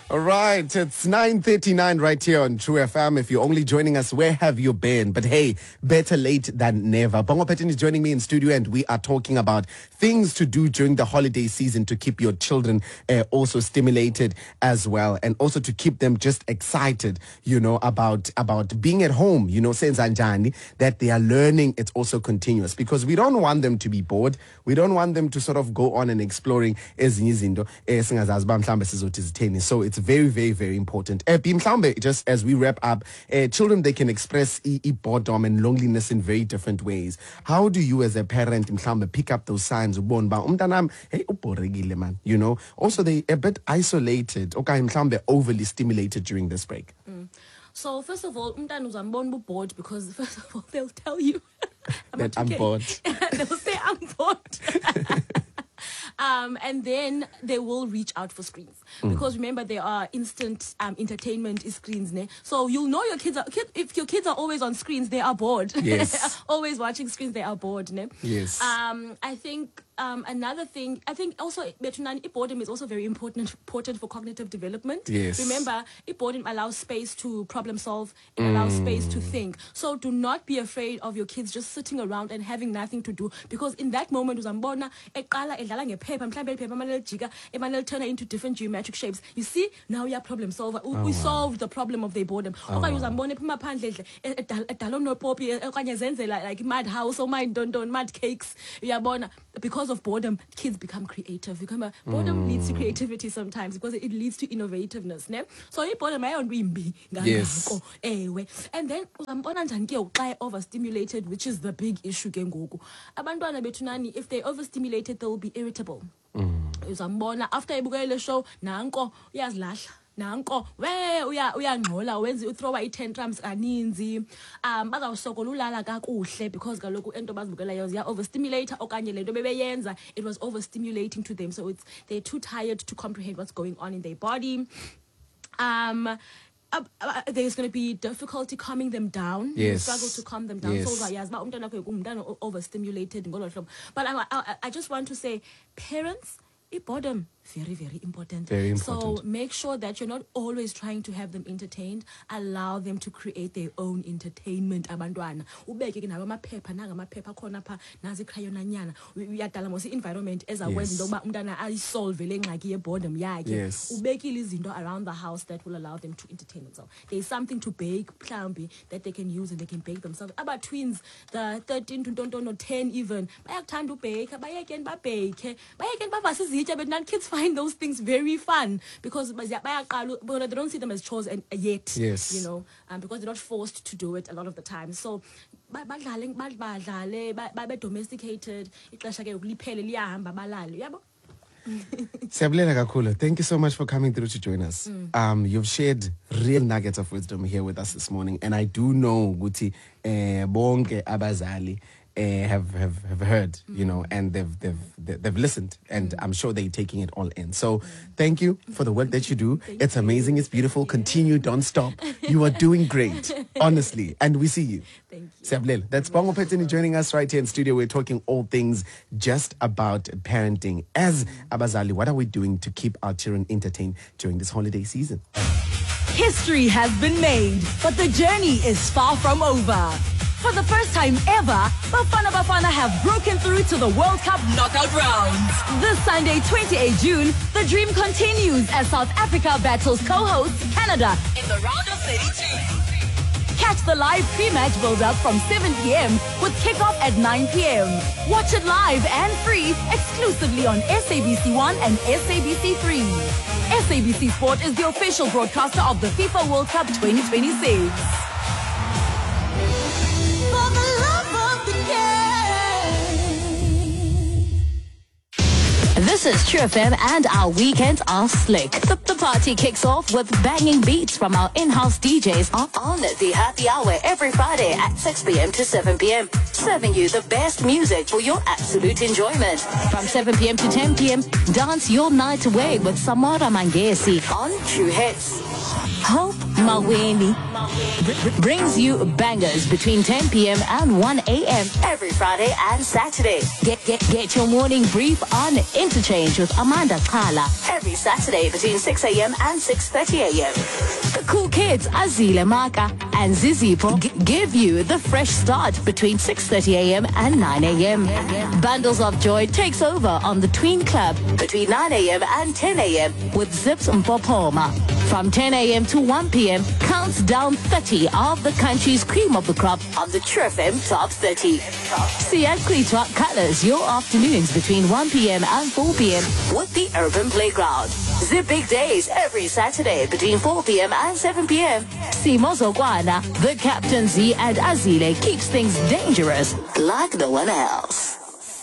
All right, it's 9:39 right here on True FM. If you're only joining us, where have you been? But hey, better late than never. Bongo Petin is joining me in studio, and we are talking about things to do during the holiday season to keep your children also stimulated as well, and also to keep them just excited, about being at home, Senzanjani, that they are learning. It's also continuous because we don't want them to be bored. We don't want them to sort of go on and exploring ezinye izinto. So it's very, very, very important. Just as we wrap up, children, they can express boredom and loneliness in very different ways. How do you as a parent pick up those signs? Also they a bit isolated, overly stimulated during this break. So first of all, umntana bored because first of all they'll tell you that I'm bored. They'll say I'm bored. And then they will reach out for screens because remember there are instant entertainment screens. So you'll know your kids if your kids are always on screens, they are bored. Yes. Always watching screens, they are bored. Yes. I think another thing, I think also boredom is also very important for cognitive development. Yes. Remember, boredom allows space to problem solve, it allows space to think. So do not be afraid of your kids just sitting around and having nothing to do, because in that moment uzambona eqala edlala ngephepha mhlambe iphepha amalejika emanele turn into different geometric shapes. You see, now you are problem solver. We solved the problem of their boredom. Okanye uzambona ephuma phandle edala nopopi okanye zenzela like mad house or mad cakes. Uyabona, because of boredom, kids become creative. Boredom leads to creativity sometimes because it leads to innovativeness. So boredom yes. And then overstimulated, which is the big issue. Abantwana bethu nani, if they're overstimulated, they will be irritable. Uzambona after ibukele show nanko uyazilahla. Nanko uyangcola wenza uthrowa i-tantrums kaninzi bazawusokola ulala kakuhle because kaloku ento bazibukelayo ziya overstimulate okanye lento bebeyenza it was overstimulating to them, so they're too tired to comprehend what's going on in their body. There's going to be difficulty calming them down. Yes. Struggle to calm them down. Yes. So overstimulated. But I just want to say, parents, boredom, very, very important. Very important. So make sure that you're not always trying to have them entertained. Allow them to create their own entertainment. Abantwana ubeke nabo amaphepha nangamaphepha khona pha nazi crayona nyana uyadala mos environment ezakwenza into yokuba umntana ayisolve le ngxaki yeboredom yakhe. Ubekile izinto around the house that will allow them to entertain themselves. There's something to bake mhlambi that they can use and they can bake themselves. Aba twins, the 13 to 10 even, bayakuthanda ubake, bayekeni babake, bayekeni bavasa izitya, but none kids find those things very fun because they don't see them as chores yet. Yes. Because they're not forced to do it a lot of the time. So badlale domesticated. Thank you so much for coming through to join us. You've shared real nuggets of wisdom here with us this morning, and I do know Guti bonke abazali have heard, and they've listened, and I'm sure they're taking it all in. So thank you for the work that you do. It's amazing. It's beautiful. Continue. Don't stop. You are doing great, honestly. And we see you. Thank you. That's Bongo Petin joining us right here in studio. We're talking all things just about parenting. As abazali, what are we doing to keep our children entertained during this holiday season? History has been made, but the journey is far from over. For the first time ever, Bafana have broken through to the World Cup knockout rounds. This Sunday, 28 June, the dream continues as South Africa battles co-hosts Canada in the round of 32. Catch the live pre-match build-up from 7 p.m. with kickoff at 9 p.m. Watch it live and free exclusively on SABC1 and SABC3. SABC Sport is the official broadcaster of the FIFA World Cup 2026. This is True FM and our weekends are slick. The party kicks off with banging beats from our in-house DJs on the happy hour every Friday at 6 p.m. to 7 p.m. Serving you the best music for your absolute enjoyment. From 7 p.m. to 10 p.m., dance your night away with Samara Mangesi on True Hits. Hope Maweni brings you bangers between 10 p.m. and 1 a.m. every Friday and Saturday. Get your morning brief on interchange Change with Amanda Kala every Saturday between 6 a.m. and 6:30 a.m. The cool kids Azile Maka and Zizipo give you the fresh start between 6:30 a.m. and 9 a.m. Bundles of Joy takes over on the Tween Club between 9 a.m. and 10 a.m. with Zips Mpopoma. From 10 a.m. to 1 p.m. counts down 30 of the country's cream of the crop on the True FM Top 30. See at Klitwa Colors your afternoons between 1 p.m. and 4 p.m. with the Urban Playground. Zip Big Days every Saturday between 4 p.m. and 7 p.m. See Mozokwana, the Captain Z and Azile keeps things dangerous like no one else.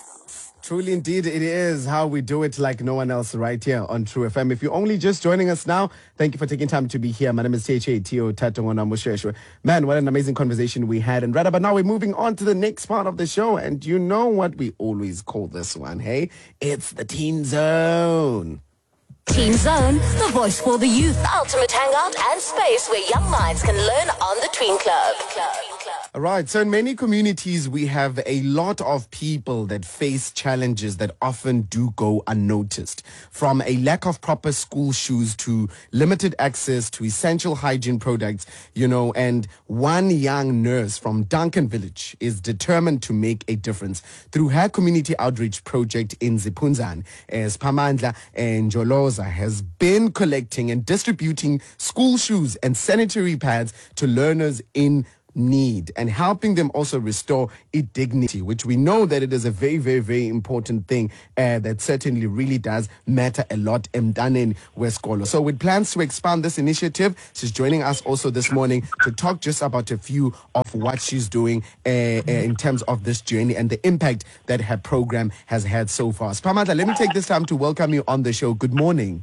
Truly indeed, it is how we do it like no one else right here on True FM. If you're only just joining us now, thank you for taking time to be here. My name is T.H.A. Tio Tatongona Musheshwe. Man, what an amazing conversation we had. And right about now, we're moving on to the next part of the show. And you know what we always call this one, hey? It's the Teen Zone. Teen Zone, the voice for the youth, ultimate hangout and space where young minds can learn on the Tween Club. All right. So in many communities, we have a lot of people that face challenges that often do go unnoticed. From a lack of proper school shoes to limited access to essential hygiene products, and one young nurse from Duncan Village is determined to make a difference. Through her community outreach project in Zipunzane, as Pamandla and Njoloza has been collecting and distributing school shoes and sanitary pads to learners in need and helping them also restore dignity, which we know that it is a very, very, very important thing that certainly really does matter a lot in Weskolo. So with plans to expand this initiative, she's joining us also this morning to talk just about a few of what she's doing in terms of this journey and the impact that her program has had so far. Spamatla, let me take this time to welcome you on the show. Good morning.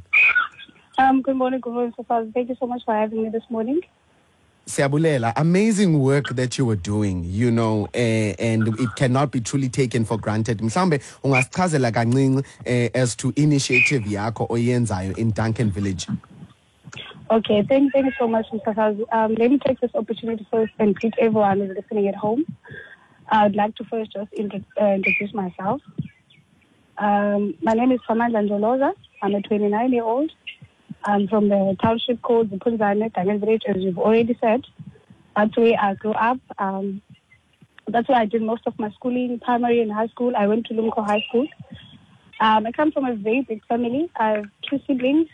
Good morning, Safaz. Thank you so much for having me this morning. Siyabulela, amazing work that you were doing, and it cannot be truly taken for granted. Mhlambe ungasichazela kancinci as to initiative yakho oyenzayo in Duncan Village. Okay, thank you so much, Mr. Faz. Let me take this opportunity first and greet everyone who's listening at home. I'd like to first just introduce myself. My name is Pamandla Njoloza. I'm a 29-year-old. I'm from the township called Zipunzane, Duncan Village, as you've already said. That's where I grew up. That's where I did most of my schooling, primary and high school. I went to Lumko High School. I come from a very big family. I have two siblings.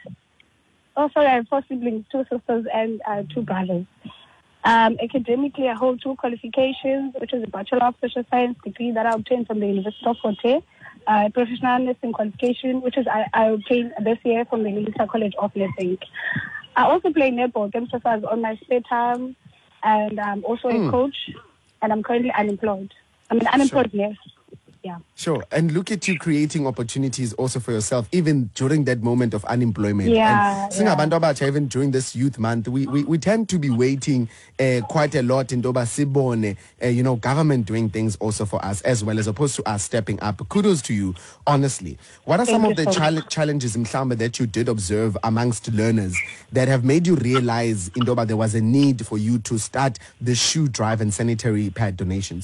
I have 4 siblings, 2 sisters and 2 brothers. Academically, I hold 2 qualifications, which is a Bachelor of Social Science degree that I obtained from the University of Fort Hare. Professional nursing qualification, which is I obtained this year from the Lilita College of Nursing. I also play netball, exercise on my spare time, and I'm also a coach, and I'm currently unemployed. I'm an unemployed nurse. Yeah. Sure. And look at you creating opportunities also for yourself, even during that moment of unemployment. Yeah. And Singabantu abatsha, even during this youth month, we tend to be waiting quite a lot in Doba Sibone, government doing things also for us as well, as opposed to us stepping up. Kudos to you, honestly. What are some of the challenges in Mhlamba that you did observe amongst learners that have made you realize in Doba there was a need for you to start the shoe drive and sanitary pad donations?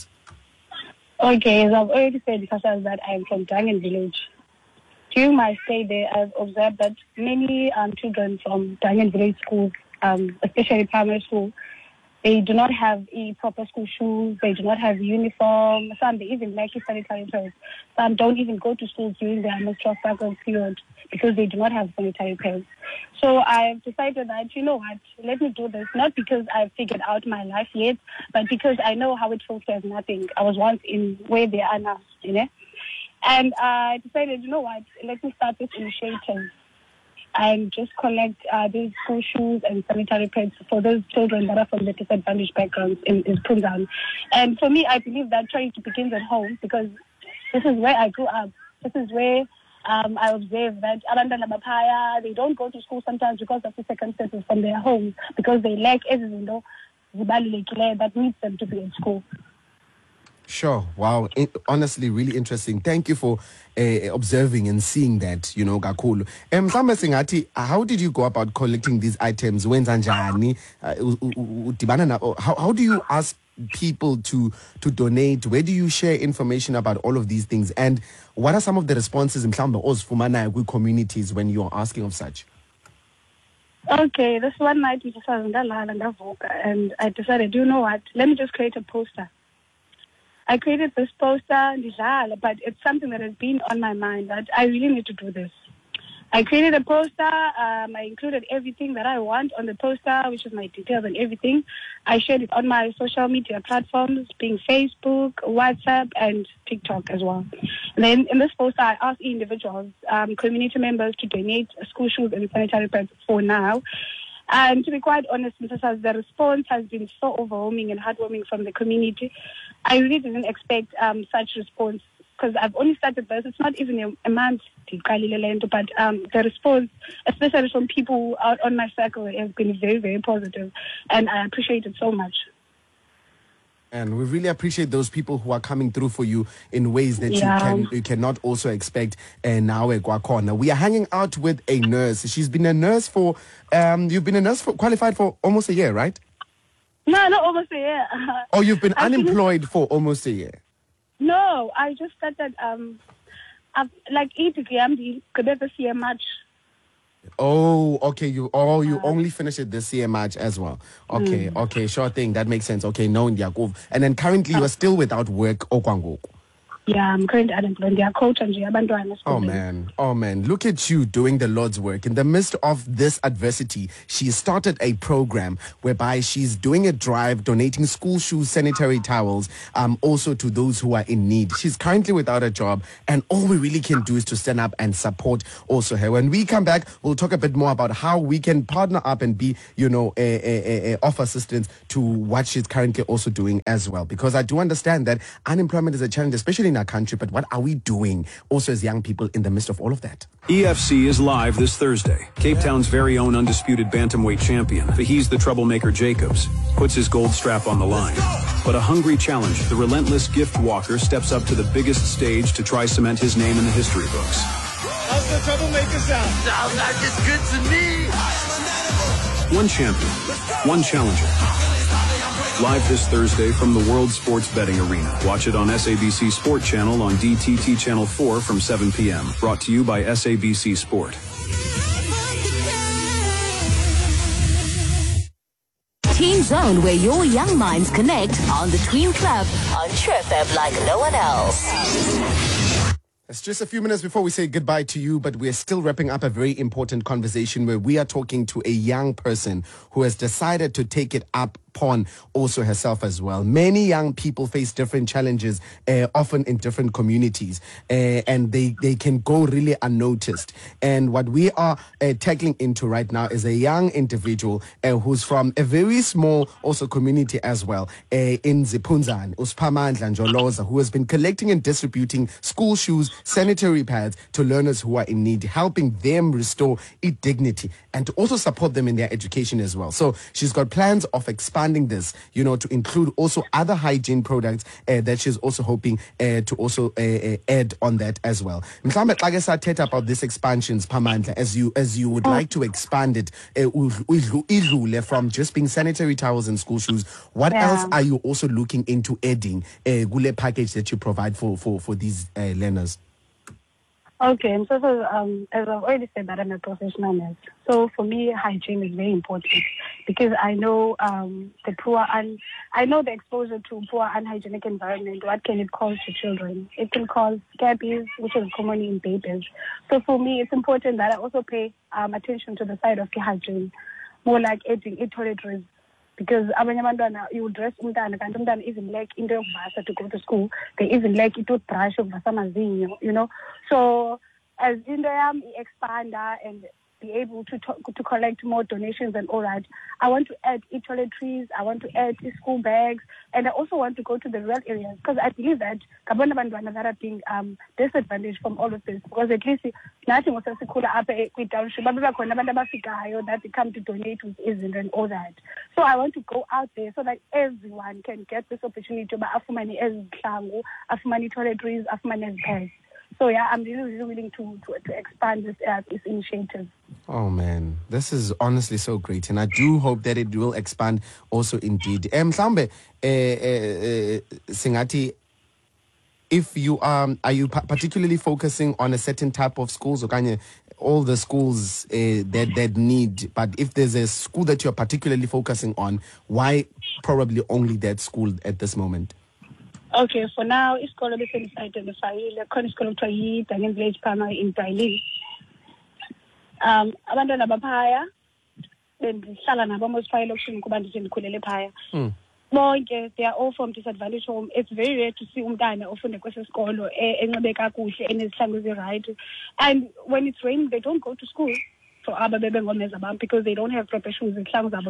Okay, as I've already said, because of that, I'm from Duncan Village. During my stay there, I've observed that many children from Duncan Village schools, especially primary school, they do not have proper school shoes, they do not have uniform, some they even lack sanitary pads. Some don't even go to school during their menstrual cycle period because they do not have sanitary pads. So I've decided that, let me do this, not because I've figured out my life yet, but because I know how it feels to have nothing. I was once in where they are now, And I decided, let me start this initiative and just collect these school shoes and sanitary pads for those children that are from the disadvantaged backgrounds in Punjab. And for me, I believe that charity begins at home because this is where I grew up. This is where I observe that abantwana baphaya, they don't go to school sometimes because of the circumstances from their homes, because they lack izinto zibalulekile that needs them to be in school. Sure. Wow. Honestly, really interesting. Thank you for observing and seeing that, kakhulu. Mhlawumbe singathi, how did you go about collecting these items? Wenza njani? How do you ask people to donate? Where do you share information about all of these things? And what are some of the responses in communities when you are asking of such? Okay, this one night we just and I decided, you know what, let me just create a poster. I created this poster, but it's something that has been on my mind that I really need to do this. I created a poster. I included everything that I want on the poster, which is my details and everything. I shared it on my social media platforms, being Facebook, WhatsApp, and TikTok as well. And then in this poster, I asked individuals, community members, to donate school shoes and sanitary pads for now. And to be quite honest, Mrs. the response has been so overwhelming and heartwarming from the community. I really didn't expect such response, because I've only started this. It's not even a month, but the response, especially from people out on my circle, has been very, very positive, and I appreciate it so much. And we really appreciate those people who are coming through for you in ways that you cannot also expect. Now we are hanging out with a nurse. She's been a nurse for you've been a nurse qualified for almost a year, right? No, not almost a year. Oh, you've been unemployed for almost a year. No, I just started like 8 exams this year March. Oh, okay. You only finished it this year March as well. Okay, okay, sure thing. That makes sense. Okay, no, Ndiakov. And then currently you are still without work, Okwango. Yeah, I'm currently unemployed. They are coach and oh man, look at you doing the Lord's work. In the midst of this adversity, she started a program whereby she's doing a drive, donating school shoes, sanitary towels, also to those who are in need. She's currently without a job, and all we really can do is to stand up and support also her. When we come back, we'll talk a bit more about how we can partner up and be, offer assistance to what she's currently also doing as well. Because I do understand that unemployment is a challenge, especially in our country, but what are we doing also as young people in the midst of all of that? EFC is live this Thursday. Cape Town's very own undisputed bantamweight champion, He's the Troublemaker Jacobs, puts his gold strap on the line. But a hungry challenge, the relentless gift walker steps up to the biggest stage to try cement his name in the history books. How's the Troublemaker sound? Sounds like it's good to me. One champion, one challenger. Live this Thursday from the World Sports Betting Arena. Watch it on SABC Sport Channel on DTT Channel 4 from 7 p.m. Brought to you by SABC Sport. Teen Zone, where your young minds connect on the Tween Club on Trip FM like no one else. It's just a few minutes before we say goodbye to you, but we're still wrapping up a very important conversation where we are talking to a young person who has decided to take it up upon also herself as well. Many young people face different challenges, often in different communities, and they can go really unnoticed. And what we are tackling into right now is a young individual who's from a very small also community as well, in Zipunzane, Uspamandla Njoloza, who has been collecting and distributing school shoes, sanitary pads to learners who are in need, helping them restore dignity and to also support them in their education as well. So she's got plans of expanding this, to include also other hygiene products that she's also hoping to also add on that as well. Mhlambe xa ke sathetha about this expansions, Phamandla, as you would like to expand it, idlule from just being sanitary towels and school shoes, what else are you also looking into adding kule package that you provide for these learners? Okay, so as I've already said that I'm a professional nurse. So for me, hygiene is very important because I know the poor and I know the exposure to poor unhygienic environment. What can it cause to children? It can cause scabies, which is common in babies. So for me, it's important that I also pay attention to the side of the hygiene, more like adding toiletries. Because you dress umntana, kanti umntana even like into yokuvasa to go to school. They even like toothbrush yokuvasa amazinyo, So as into yam expander and be able to collect more donations and all that, I want to add toiletries, I want to add school bags, and I also want to go to the rural areas because I believe that kabona bantwana that are being disadvantaged from all of this, because at least nothing was sikhula apha kwi-township babebakhona abantu abafikayo that they come to donate with izinto and all that. So I want to go out there so that everyone can get this opportunity to afumane ezihlangu, afumane toiletries, afumane pads. So yeah, I'm really willing to expand this initiative. Oh man, this is honestly so great, and I do hope that it will expand also indeed. Mhlambe, Singati, if you are you particularly focusing on a certain type of schools, or kind of all the schools that need, but if there's a school that you're particularly focusing on, why probably only that school at this moment? Okay, for now, isikolo bese-identifyile khona isikolo kuthiwa yi-Duncan Village Primary in Briley. Abantwana baphaya bendihlala nabo almost phaya elokishini kuba ndikhulele phaya. Bonke, they are all from disadvantaged home. It's very rare to see umntana ofunde kwesi sikolo enxibe kakuhle enezihlangu ezi-right. And when it's raining, they don't go to school. Because they don't have proper shoes.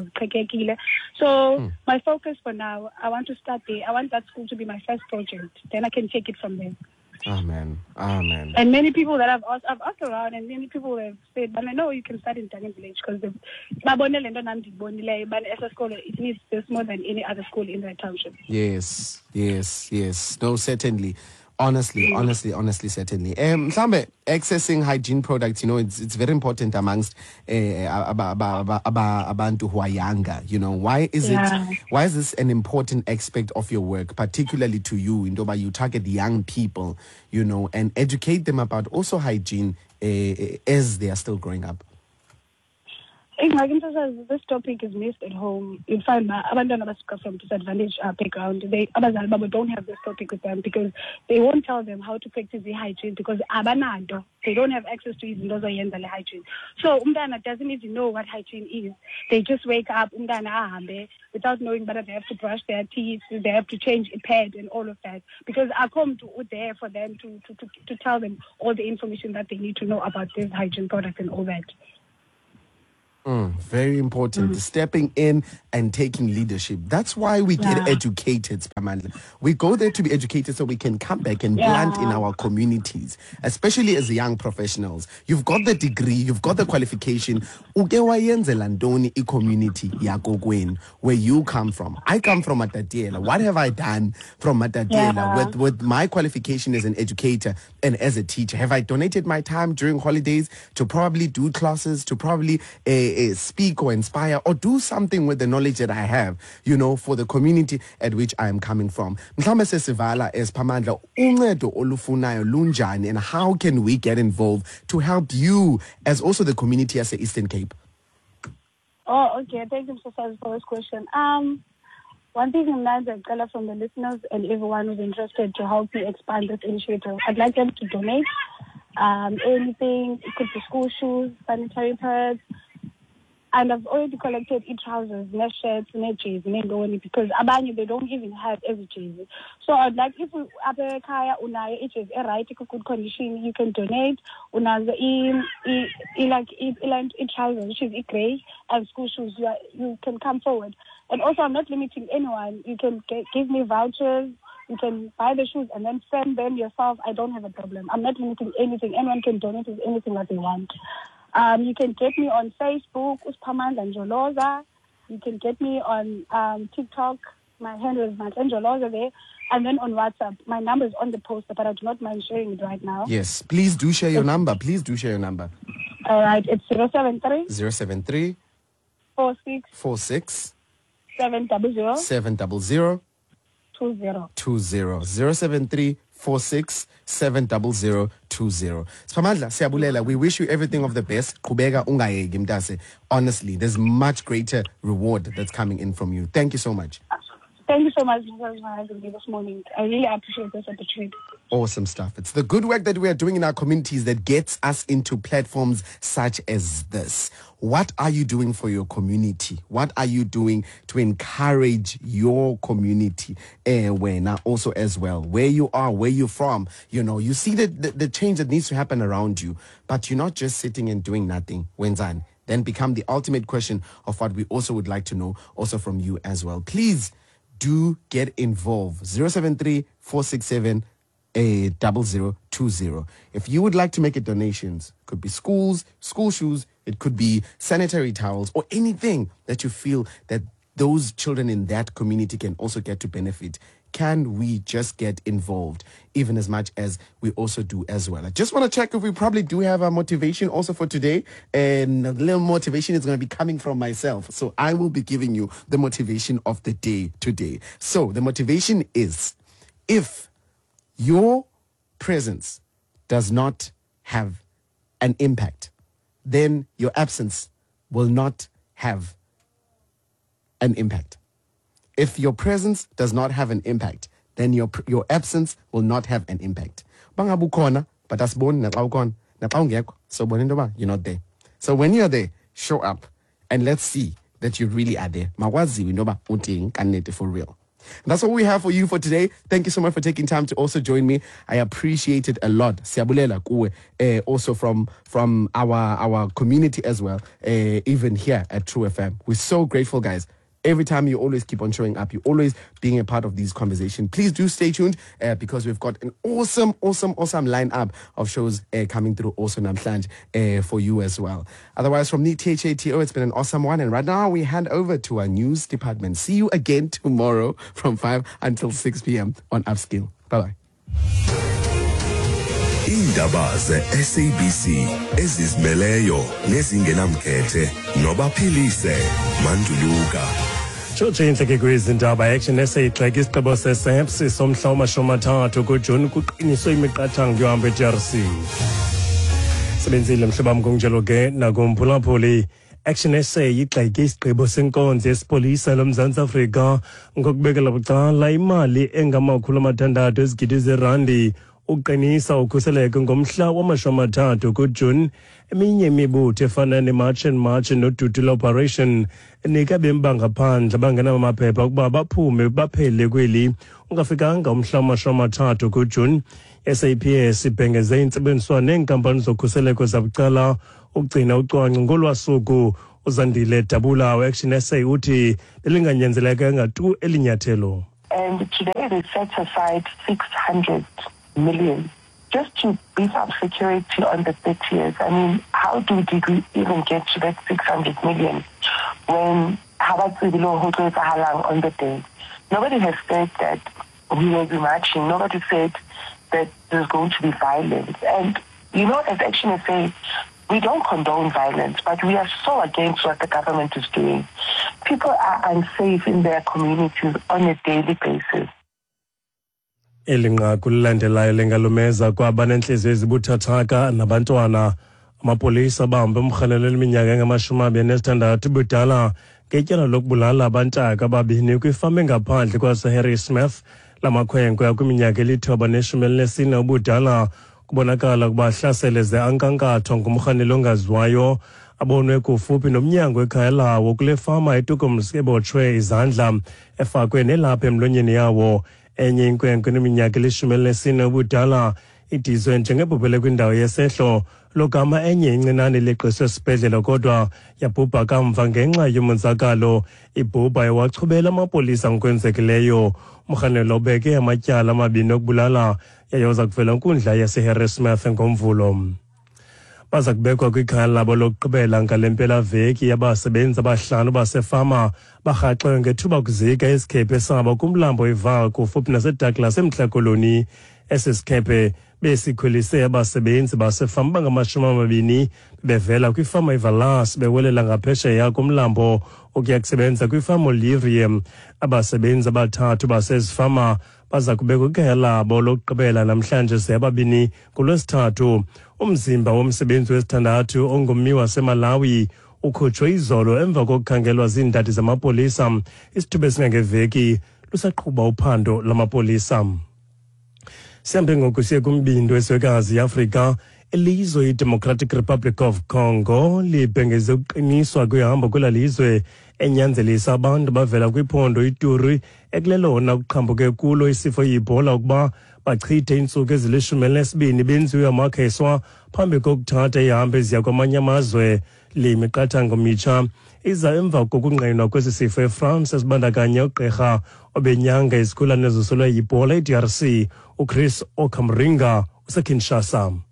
So my focus for now, I want to start there. I want that school to be my first project. Then I can take it from there. Amen. Amen. And many people that I've asked around, and many people have said, but I know you can start in Duncan Village because it needs this more than any other school in that township. Yes. No, certainly. Honestly, certainly. Mhlambe, accessing hygiene products, it's very important amongst abantu who are younger. Why is this an important aspect of your work, particularly to you? You target young people, and educate them about also hygiene as they are still growing up. This topic is missed at home. You find abantwana basuka from disadvantaged background. Abazali babo don't have this topic with them because they won't tell them how to practice the hygiene because abanado. They don't have access to the hygiene. So umntana doesn't even know what hygiene is. They just wake up umntana ahambe without knowing whether they have to brush their teeth, they have to change a pad and all of that. Because I come to there for them to tell them all the information that they need to know about this hygiene product and all that. Very important. Stepping in and taking leadership. That's why we get educated, Spamandla. We go there to be educated so we can come back and plant in our communities, especially as young professionals. You've got the degree, you've got the qualification. Uke wayenzela ntoni I community yakokwenu, where you come from. I come from Matatiela. What have I done from Matatiela with my qualification as an educator and as a teacher? Have I donated my time during holidays to probably do classes, to probably speak or inspire or do something with the knowledge that I have, for the community at which I am coming from? Mhlawumbe sesivala as Phamandla uncedo olufunayo lunjani, and how can we get involved to help you as also the community as the Eastern Cape? Oh, okay. Thank you, Mr. Saz, for this question. One thing in mind that from the listeners and everyone who's interested to help me expand this initiative, I'd like them to donate anything. It could be school shoes, sanitary pads. And I've already collected trousers, shirts, jerseys, because abanye they don't even have every jersey. So I'd like, if Abekaya unayo jersey right in good condition, you can donate. Unazo trousers, which is grey, and school shoes. You can come forward. And also, I'm not limiting anyone. You can give me vouchers. You can buy the shoes and then send them yourself. I don't have a problem. I'm not limiting anything. Anyone can donate with anything that they want. You can get me on Facebook, Phamandla Njoloza. You can get me on TikTok. My handle is Njoloza there. And then on WhatsApp. My number is on the poster, but I do not mind sharing it right now. Yes, please do share your number. All right, it's 073 46 700 073 46 700 Spamandla, siyabulela. We wish you everything of the best. Qhubeka ungayeki mntase. Honestly, there's much greater reward that's coming in from you. Thank you so much. Thank you so much for having me this morning. I really appreciate this opportunity. Awesome stuff. It's the good work that we are doing in our communities that gets us into platforms such as this. What are you doing for your community? What are you doing to encourage your community? Wena also as well. Where you are, where you're from. You see the change that needs to happen around you. But you're not just sitting and doing nothing. Wenzani? Then become the ultimate question of what we also would like to know also from you as well. Please do get involved. 073-467 0020. If you would like to make a donations, could be schools, school shoes, it could be sanitary towels, or anything that you feel that those children in that community can also get to benefit. can we just get involved even as much as we also do as well? I just want to check if we probably do have a motivation also for today, and a little motivation is going to be coming from myself. So I will be giving you the motivation of the day today. So the motivation is, if your presence does not have an impact, then your absence will not have an impact. If your presence does not have an impact, then your absence will not have an impact. Bangabukona, but that's born na taukon, na taungeko. So you're not there. So when you're there, show up and let's see that you really are there. Mawazi winoba uting kanete for real. And that's all we have for you for today. Thank you so much for taking time to also join me. I appreciate it a lot. Siabulela kuwe, also from our community as well, even here at True FM. We're so grateful, guys. Every time you always keep on showing up, you always being a part of these conversations. Please do stay tuned because we've got an awesome lineup of shows coming through also namhlanje for you as well. Otherwise, from THATO, it's been an awesome one. And right now, we hand over to our news department. See you again tomorrow from 5 until 6 p.m. on Upskill. Bye-bye. Indaba ze-SABC ezizimeleyo nezingenamkhethe nobaphilise Manduluka. Tshotshintse ke kwizindaba Action SA igxeka isigqibo se-SAPS somhla wama-30 kuJuni kuqiniswe imiqathango yohambo eDRC. Sebenzile mhlobam kunjalo ke nakumphulaphuli. Action SA igxeka isigqibo senkonzo yesipolisa loMzantsi Afrika ngokubekela bucala imali engama-600 ezigidi zeerandi uqinisa ukhuseleko ngomhla wama-30 kuJuni. Eminye imibutho efana neMarch and March noDuty Operation enika bemba ngaphandle bangenamaphepha ukuba baphume baphele kweli ungafikanga umhla wama-30 kuJuni. SAPS ibhengeze intsebenziswano neenkampani zokhuseleko zabucala ukugcina ucwangco ngolwasuku. Uzandile Dabula Action SA uthi belinganyanzelekanga tu elinyathelo. And today they set aside 600 million just to beef up security on the 30th. I mean, how did we even get to that 600 million when on the day? Nobody has said that we will be marching. Nobody said that there's going to be violence. And, you know, as Action SA, we don't condone violence, but we are so against what the government is doing. People are unsafe in their communities on a daily basis. Elinqa kulandelayo lengalumeza kwabanenhliziyo ezibuthathaka nabantwana. Amapolisa bahamba umrhalelo leminyaka engama-26 budala ngetyala lokubulala abantaka ababini kwifama engaphandle kwaseHarry Smith. Lamakhwenkwe akwiminyaka eli-9 ubudala kubonakala ukuba hlasele ze-ankankathwa ngumrhanelo ongaziwayo abonwe kufuphi nomnyango ekhaya lawo kule fama eTukumsi ebotshwe izandla efakwe nelapha emlonyeni yawo. Enye inkwenkwe neminyaka eli-14 ubudala idizwe njengebhubhele kwindawo yesehlo logama enye incinane leqiswe esibhedlele kodwa yabhubha kamva ngenxa yomonzakalo. Ibhubha yawachubela amapolisa ngokwenzekileyo. Umrhanelo obeke amatyala amabini okubulala yayoza kuvela nkundla yaseHarry Smith ngomvulo. Baza kubekwa kwikhaya labo lokugqibela ngale mpelaveki yabasebenzi abahlanu basefama barhaxwe ngethuba kuzika isikhephe sabo kumlambo iVaal kufuphi naseDouglas eMntla Koloni. Esi sikhephe besikhwelise abasebenzi basefama bangama-20 bevela kwifama iValas bewelela ngaphesheya kumlambo ukuya kusebenza kwifama Olivrium. Abasebenzi abathathu basezifama baza kubekwa kwikhaya labo lokugqibela namhlanje ze-2 kuLwesithathu. Umzimba womsebenzi wesi-6 ongummi waseMalawi ukhutshwe izolo emva kokukhangelwa ziindadi zamapolisa. Isithuba esingangeveki lusaqhuba uphando lamapolisa. Sihambe ngoku siye kumbindi weswekazi yeAfrika. Ilizwe iDemocratic Republic of Congo libhengeze ukuqiniswa kwihambo kwelalizwe enyanzelisa abantu bavela kwiphondo iTuri ekulelona kuqhambuke kulo isifo yiBhola ukuba bachithe intsuku ezili-12 benziwe amakheswa phambi kokuthatha ihambo eziya kwamanye amazwe. Le miqathango mitsha iza emva kokungqinwa kwesi sifo eFrance esibandakanya ugqirha obenyanga izigulane ezisolwe yiBhola eDRC uChris Okamringa useKinshasa.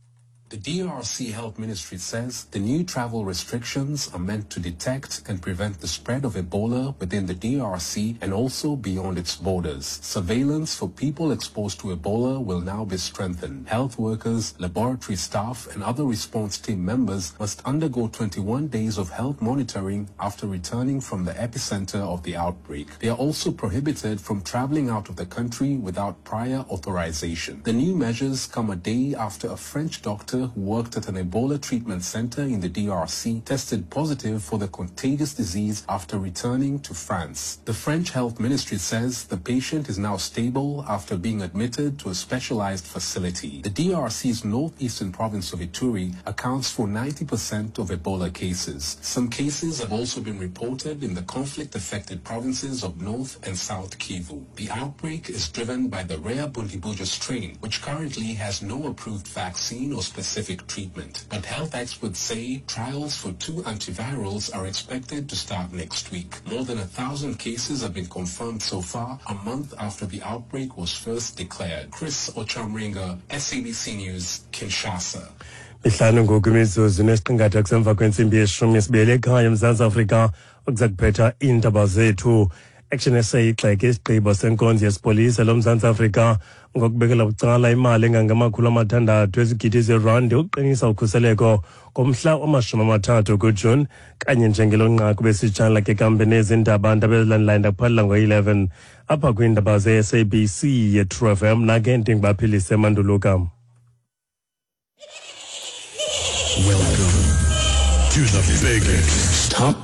The DRC Health Ministry says the new travel restrictions are meant to detect and prevent the spread of Ebola within the DRC and also beyond its borders. Surveillance for people exposed to Ebola will now be strengthened. Health workers, laboratory staff, and other response team members must undergo 21 days of health monitoring after returning from the epicenter of the outbreak. They are also prohibited from traveling out of the country without prior authorization. The new measures come a day after a French doctor who worked at an Ebola treatment center in the DRC tested positive for the contagious disease after returning to France. The French Health Ministry says the patient is now stable after being admitted to a specialized facility. The DRC's northeastern province of Ituri accounts for 90% of Ebola cases. Some cases have also been reported in the conflict-affected provinces of North and South Kivu. The outbreak is driven by the rare Bundibujo strain, which currently has no approved vaccine or specific treatment. But health experts say trials for 2 antivirals are expected to start next week. More than 1,000 cases have been confirmed so far, a month after the outbreak was first declared. Chris Ochamringa, SABC News, Kinshasa. Mihlanu ngoku imizuzu nesiqingatha kusemva kwentsimbi yeshumi esibele ekhaya eMzantsi Afrika okuza kuphetha iindaba zethu. Action SA igxeke isigqibo senkonzo yesipolisa loMzantsi Afrika ngokubekela bucala imali engangama-600 ezigidi zeerandi ukuqinisa ukhuseleko ngomhla wama-30 kuJuni kanye njengelonqaku besitshana kekambe nezindaba abezilandelayo ndakuphalela ngo-11 apha kwiindaba ze-SABC ye-True FM nake ndingubaphilise Manduluka. Welcome to the biggest top